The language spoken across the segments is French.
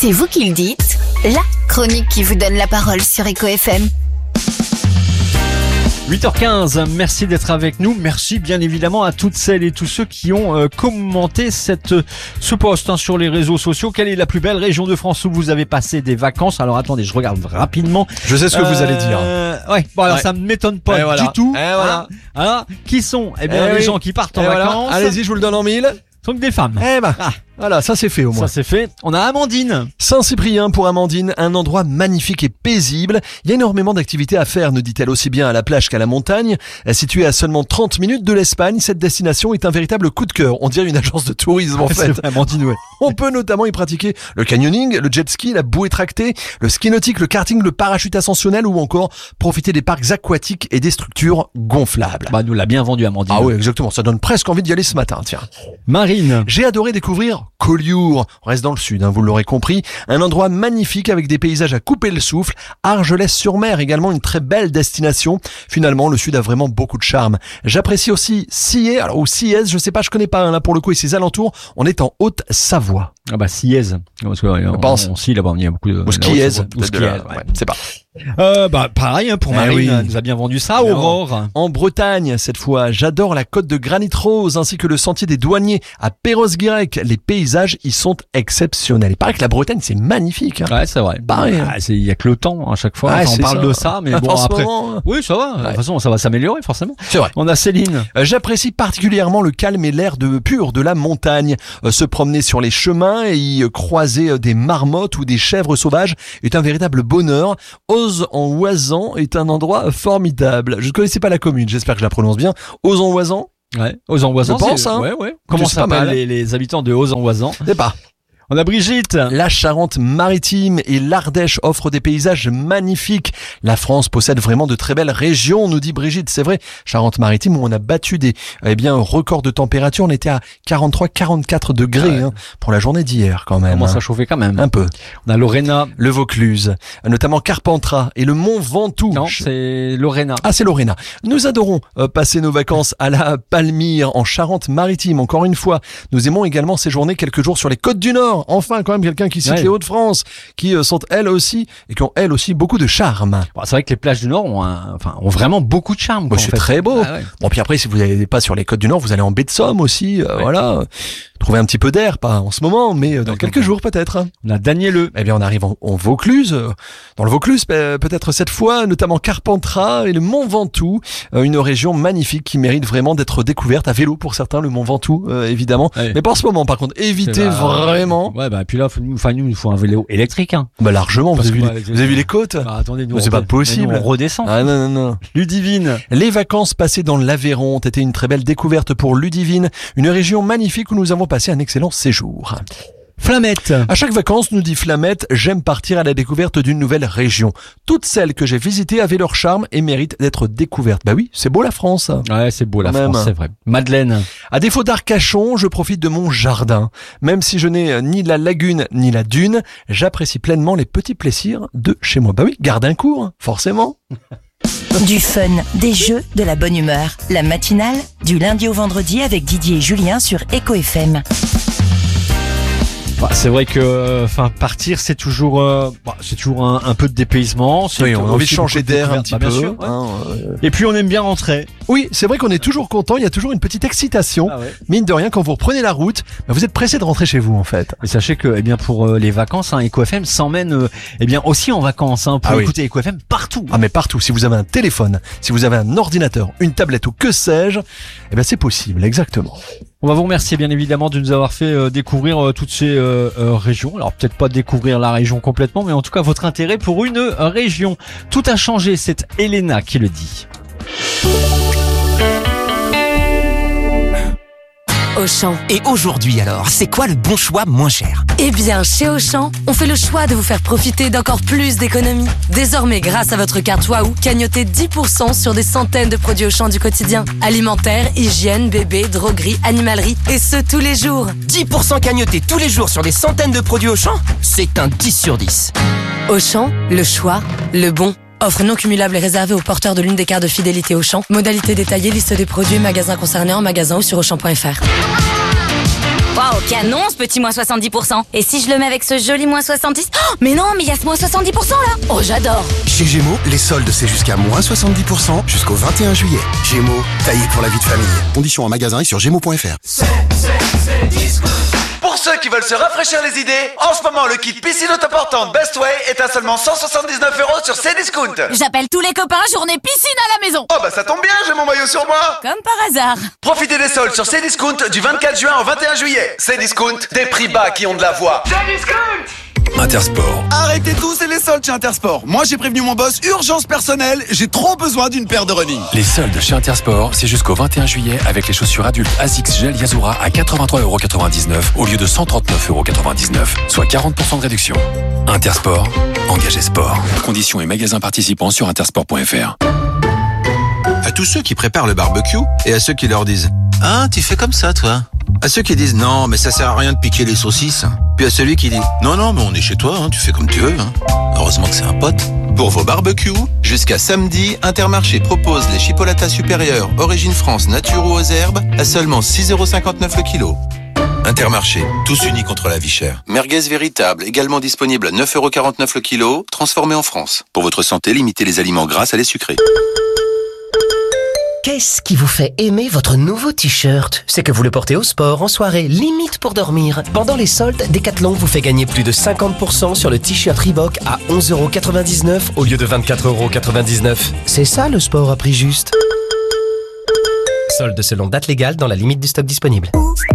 C'est vous qui le dites, la chronique qui vous donne la parole sur Eco FM. 8h15, merci d'être avec nous. Merci bien évidemment à toutes celles et tous ceux qui ont commenté ce post sur les réseaux sociaux. Quelle est la plus belle région de France où vous avez passé des vacances? Alors attendez, je regarde rapidement. Je sais ce que vous allez dire. Ouais, bon alors ça ne m'étonne pas du tout. Voilà. Alors, qui sont les gens qui partent en vacances? Allez-y, je vous le donne en mille. Ce sont que des femmes. Voilà, ça c'est fait au moins. Ça c'est fait. On a Amandine. Saint-Cyprien pour Amandine, un endroit magnifique et paisible. Il y a énormément d'activités à faire, nous dit-elle, aussi bien à la plage qu'à la montagne. Située à seulement 30 minutes de l'Espagne, cette destination est un véritable coup de cœur. On dirait une agence de tourisme en fait. C'est vrai, Amandine, ouais. On peut notamment y pratiquer le canyoning, le jet ski, la bouée tractée, le ski nautique, le karting, le parachute ascensionnel ou encore profiter des parcs aquatiques et des structures gonflables. Bah, nous l'a bien vendu Amandine. Ah oui, exactement. Ça donne presque envie d'y aller ce matin, tiens. Marine. J'ai adoré découvrir Collioure. On reste dans le sud, vous l'aurez compris. Un endroit magnifique avec des paysages à couper le souffle. Argelès-sur-Mer, également une très belle destination. Finalement, le sud a vraiment beaucoup de charme. J'apprécie aussi Sillé, alors ou Siez, je sais pas, je connais pas là pour le coup et ses alentours. On est en Haute-Savoie. Ah bah Siez. Parce que on scie là-bas, il y a beaucoup de. Ou Skiez. Ouais, c'est pas. Bah pareil pour Marine, oui. nous a bien vendu ça. Aurore. En Bretagne cette fois, j'adore la côte de Granit Rose ainsi que le sentier des douaniers à Perros-Guirec. Les paysages y sont exceptionnels. Il paraît que la Bretagne c'est magnifique. Ouais, c'est vrai. Pareil. Il y a que le temps à chaque fois. On parle de ça, mais bon après. Oui, ça va. De toute façon, ça va s'améliorer forcément. C'est vrai. On a Céline. J'apprécie particulièrement le calme et l'air pur de la montagne. Se promener sur les chemins et y croiser des marmottes ou des chèvres sauvages est un véritable bonheur. Ozes-en-Oisans est un endroit formidable. Je ne connaissais pas la commune, j'espère que je la prononce bien. Ozes-en-Oisans. Ouais, Ozes-en-Oisans. Je pense, hein. Ouais. Comment s'appellent les habitants de Ozes-en-Oisans? Je sais pas. On a Brigitte. La Charente-Maritime et l'Ardèche offrent des paysages magnifiques. La France possède vraiment de très belles régions, nous dit Brigitte. C'est vrai, Charente-Maritime où on a battu des records de température. On était à 43-44 degrés pour la journée d'hier quand même. Comment ça chauffait quand même. Un peu. On a Lorena. Le Vaucluse, notamment Carpentras et le Mont Ventoux. Non, c'est Lorena. Ah, c'est Lorena. Nous adorons passer nos vacances à la Palmyre, en Charente-Maritime. Encore une fois, nous aimons également séjourner quelques jours sur les côtes du Nord. Enfin, quand même, quelqu'un qui cite les Hauts-de-France, qui sont elles aussi, et qui ont elles aussi beaucoup de charme. Bon, c'est vrai que les plages du Nord ont vraiment beaucoup de charme. C'est très beau. Bon, puis après, si vous n'allez pas sur les côtes du Nord, vous allez en baie de Somme aussi, voilà. Trouver un petit peu d'air, pas en ce moment, mais dans quelques jours peut-être. On a Danieleux. Eh bien, on arrive en Vaucluse. Dans le Vaucluse, peut-être cette fois, notamment Carpentras et le Mont Ventoux, une région magnifique qui mérite vraiment d'être découverte à vélo pour certains, le Mont Ventoux, évidemment. Mais pas en ce moment, par contre. Évitez vraiment. Ouais, puis là, il nous faut un vélo électrique, hein. Bah, largement. Vous avez vu les côtes? Attendez, nous, c'est pas possible. On redescend. Ah, non. Ludivine. Les vacances passées dans l'Aveyron ont été une très belle découverte pour Ludivine, une région magnifique où nous avons passé un excellent séjour. Flamette. À chaque vacances, nous dit Flamette, j'aime partir à la découverte d'une nouvelle région. Toutes celles que j'ai visitées avaient leur charme et méritent d'être découvertes. Bah oui, c'est beau la France. Ouais, c'est beau la France, c'est vrai. Madeleine. À défaut d'Arcachon, je profite de mon jardin. Même si je n'ai ni la lagune ni la dune, j'apprécie pleinement les petits plaisirs de chez moi. Bah oui, Gardincourt, forcément. Du fun, des jeux, de la bonne humeur. La matinale, du lundi au vendredi avec Didier et Julien sur Eco FM. C'est vrai que partir c'est toujours un peu de dépaysement. Oui, on a envie de changer d'air un petit peu. Bien sûr, Et puis on aime bien rentrer. Oui, c'est vrai qu'on est toujours content, il y a toujours une petite excitation. Mine de rien, quand vous reprenez la route, vous êtes pressé de rentrer chez vous en fait. Et sachez que pour les vacances, Eco FM s'emmène aussi en vacances pour écouter Eco FM partout. Ah mais partout, si vous avez un téléphone, si vous avez un ordinateur, une tablette ou que sais-je, c'est possible, exactement. On va vous remercier bien évidemment de nous avoir fait découvrir toutes ces régions. Alors peut-être pas découvrir la région complètement, mais en tout cas votre intérêt pour une région. Tout a changé, c'est Elena qui le dit. Auchan. Et aujourd'hui alors, c'est quoi le bon choix moins cher? Eh bien, chez Auchan, on fait le choix de vous faire profiter d'encore plus d'économies. Désormais, grâce à votre carte Waouh, cagnotez 10% sur des centaines de produits Auchan du quotidien. Alimentaire, hygiène, bébé, droguerie, animalerie, et ce tous les jours. 10% cagnotés tous les jours sur des centaines de produits Auchan? C'est un 10 sur 10. Auchan, le choix, le bon. Offre non cumulable et réservée aux porteurs de l'une des cartes de fidélité Auchan. Modalité détaillée, liste des produits, magasins concernés en magasin ou sur Auchan.fr. Waouh, canon ce petit moins 70%. Et si je le mets avec ce joli moins 70? Oh, mais non, mais il y a ce moins 70% là. Oh, j'adore. Chez Gémeaux, les soldes c'est jusqu'à moins 70% jusqu'au 21 juillet. Gémeaux, taillé pour la vie de famille. Conditions en magasin et sur gémeaux.fr. Pour ceux qui veulent se rafraîchir les idées, en ce moment le kit piscine autoportante Best Way est à seulement 179 € sur Cdiscount. J'appelle tous les copains, journée piscine à la maison. Oh bah ça tombe bien, j'ai mon maillot sur moi. Comme par hasard. Profitez des soldes sur Cdiscount du 24 juin au 21 juillet. Cdiscount, des prix bas qui ont de la voix. Cdiscount. Intersport. Arrêtez tout, c'est les soldes chez Intersport. Moi j'ai prévenu mon boss, urgence personnelle, j'ai trop besoin d'une paire de running. Les soldes chez Intersport, c'est jusqu'au 21 juillet avec les chaussures adultes Asics Gel Yazura à 83,99 € au lieu de 139,99 €, soit 40% de réduction. Intersport, engagez sport. Conditions et magasins participants sur intersport.fr. À tous ceux qui préparent le barbecue et à ceux qui leur disent « Ah, tu fais comme ça, toi ?» À ceux qui disent « Non, mais ça sert à rien de piquer les saucisses ». Puis à celui qui dit « Non, non, mais on est chez toi, hein, tu fais comme tu veux. Hein. » Heureusement que c'est un pote. Pour vos barbecues, jusqu'à samedi, Intermarché propose les chipolatas supérieures Origine France nature ou aux herbes à seulement 6,59 € le kilo. Intermarché, tous unis contre la vie chère. Merguez véritable, également disponible à 9,49 € le kilo, transformé en France. Pour votre santé, limitez les aliments gras à les sucrés. Qu'est-ce qui vous fait aimer votre nouveau t-shirt? C'est que vous le portez au sport, en soirée, limite pour dormir. Pendant les soldes, Decathlon vous fait gagner plus de 50% sur le t-shirt Reebok à 11,99 € au lieu de 24,99 €. C'est ça le sport à prix juste. Soldes selon date légale dans la limite du stock disponible.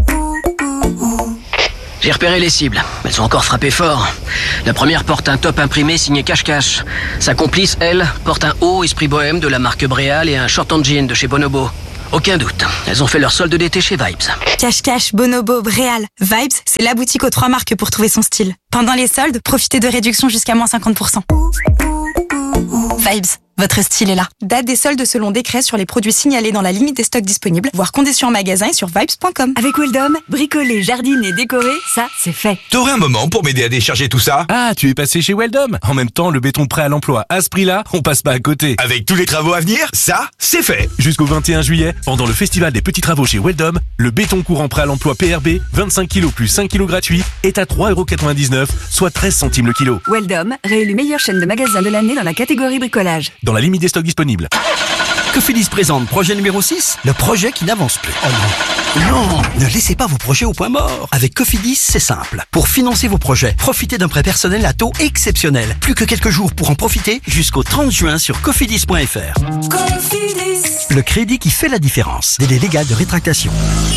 J'ai repéré les cibles. Elles ont encore frappé fort. La première porte un top imprimé signé Cache-Cache. Sa complice, elle, porte un haut esprit bohème de la marque Bréal et un short en jean de chez Bonobo. Aucun doute, elles ont fait leur solde d'été chez Vibes. Cache-Cache, Bonobo, Bréal, Vibes, c'est la boutique aux 3 marques pour trouver son style. Pendant les soldes, profitez de réductions jusqu'à moins 50%. Vibes, votre style est là. Date des soldes selon décret sur les produits signalés dans la limite des stocks disponibles, voire conditions en magasin et sur vibes.com. Avec Weldom, bricoler, jardiner, décorer, ça, c'est fait. T'aurais un moment pour m'aider à décharger tout ça? Ah, tu es passé chez Weldom. En même temps, le béton prêt à l'emploi, à ce prix-là, on passe pas à côté. Avec tous les travaux à venir, ça, c'est fait. Jusqu'au 21 juillet, pendant le festival des petits travaux chez Weldom, le béton courant prêt à l'emploi PRB, 25 kg plus 5 kg gratuits, est à 3,99 €, soit 13 centimes le kilo. Weldom, réélu meilleure chaîne de magasins de l'année dans la catégorie bricolage. Dans la limite des stocks disponibles. Cofidis présente projet numéro 6, le projet qui n'avance plus. Oh non. Non, ne laissez pas vos projets au point mort. Avec Cofidis, c'est simple. Pour financer vos projets, profitez d'un prêt personnel à taux exceptionnel. Plus que quelques jours pour en profiter jusqu'au 30 juin sur cofidis.fr. Cofidis. Le crédit qui fait la différence. Délai légal de rétractation.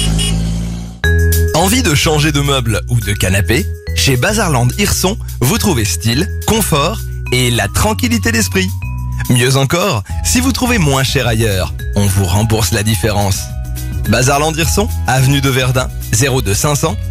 Envie de changer de meuble ou de canapé? Chez Bazarland Hirson, vous trouvez style, confort et la tranquillité d'esprit. Mieux encore, si vous trouvez moins cher ailleurs, on vous rembourse la différence. Bazarland Hirson, avenue de Verdun, 02 500